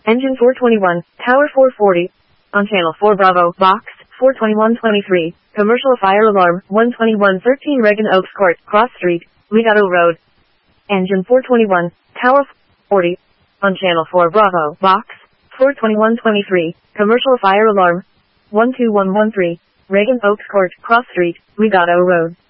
Engine 421, Tower 440. On Channel 4 Bravo, Box 42123. Commercial fire alarm 12113 Reagan Oaks Court, Cross Street, Legato Road. Engine 421, Tower 40. On Channel 4 Bravo, Box 42123. Commercial fire alarm 12113 Reagan Oaks Court, Cross Street, Legato Road.